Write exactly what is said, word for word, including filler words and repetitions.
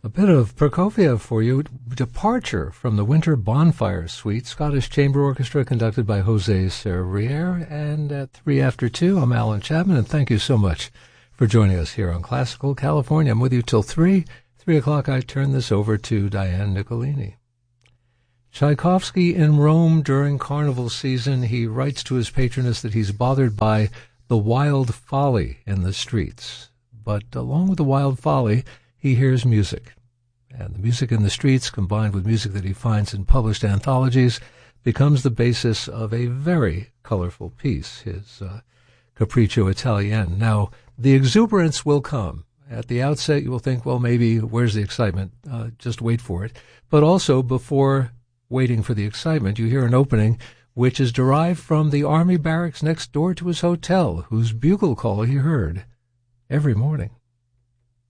A bit of Prokofiev for you. Departure from the Winter Bonfire Suite, Scottish Chamber Orchestra conducted by Jose Serrier. And at three after two, I'm Alan Chapman, and thank you so much for joining us here on Classical California. I'm with you till three. Three o'clock, I turn this over to Diane Nicolini. Tchaikovsky in Rome during carnival season. He writes to his patroness that he's bothered by the wild folly in the streets. But along with the wild folly, he hears music. And the music in the streets, combined with music that he finds in published anthologies, becomes the basis of a very colorful piece, his uh, Capriccio Italienne. Now, the exuberance will come. At the outset, you will think, well, maybe, where's the excitement? Uh, just wait for it. But also, before waiting for the excitement, you hear an opening which is derived from the army barracks next door to his hotel, whose bugle call he heard every morning.